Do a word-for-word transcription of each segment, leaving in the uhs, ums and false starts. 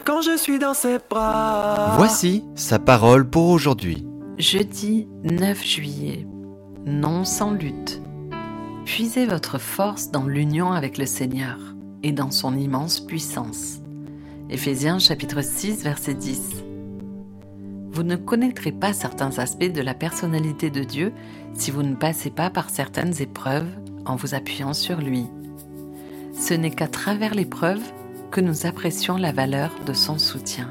quand je suis dans ses bras. Voici sa parole pour aujourd'hui. Jeudi neuf juillet. Non sans lutte. Puisez votre force dans l'union avec le Seigneur et dans son immense puissance. Éphésiens chapitre six verset dix. Vous ne connaîtrez pas certains aspects de la personnalité de Dieu si vous ne passez pas par certaines épreuves en vous appuyant sur lui. Ce n'est qu'à travers l'épreuve que nous apprécions la valeur de son soutien.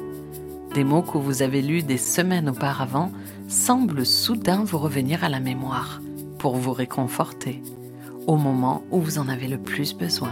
Des mots que vous avez lus des semaines auparavant semblent soudain vous revenir à la mémoire pour vous réconforter au moment où vous en avez le plus besoin.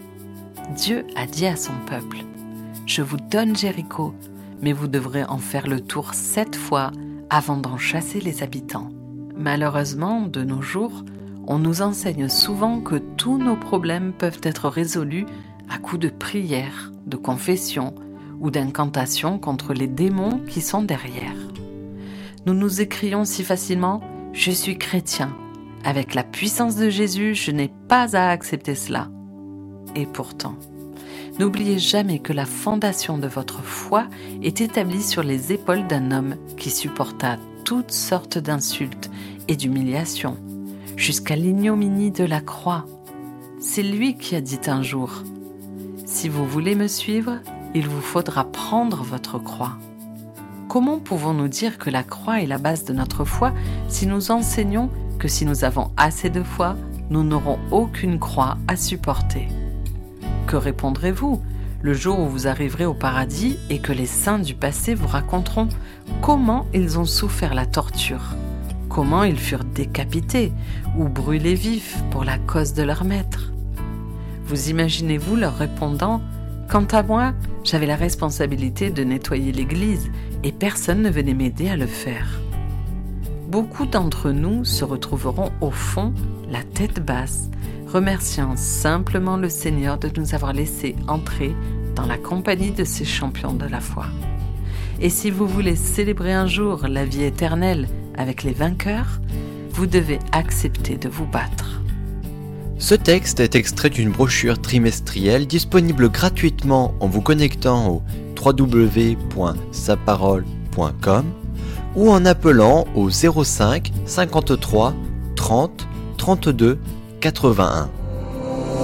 Dieu a dit à son peuple : « Je vous donne Jéricho, mais vous devrez en faire le tour sept fois avant d'en chasser les habitants. » Malheureusement, de nos jours, on nous enseigne souvent que tous nos problèmes peuvent être résolus à coups de prière, de confession ou d'incantation contre les démons qui sont derrière. Nous nous écrions si facilement « Je suis chrétien. Avec la puissance de Jésus, je n'ai pas à accepter cela. » Et pourtant, n'oubliez jamais que la fondation de votre foi est établie sur les épaules d'un homme qui supporta toutes sortes d'insultes et d'humiliations, jusqu'à l'ignominie de la croix. C'est lui qui a dit un jour : « Si vous voulez me suivre, il vous faudra prendre votre croix. » Comment pouvons-nous dire que la croix est la base de notre foi si nous enseignons que si nous avons assez de foi, nous n'aurons aucune croix à supporter ? Que répondrez-vous le jour où vous arriverez au paradis et que les saints du passé vous raconteront comment ils ont souffert la torture, comment ils furent décapités ou brûlés vifs pour la cause de leur maître ? Vous imaginez-vous leur répondant : « Quant à moi, j'avais la responsabilité de nettoyer l'église et personne ne venait m'aider à le faire. » Beaucoup d'entre nous se retrouveront au fond, la tête basse, remerciant simplement le Seigneur de nous avoir laissé entrer dans la compagnie de ces champions de la foi. Et si vous voulez célébrer un jour la vie éternelle avec les vainqueurs, vous devez accepter de vous battre. Ce texte est extrait d'une brochure trimestrielle disponible gratuitement en vous connectant au w w w point sa parole point com ou en appelant au zéro cinq cinquante-trois trente trente-deux quatre-vingt-un.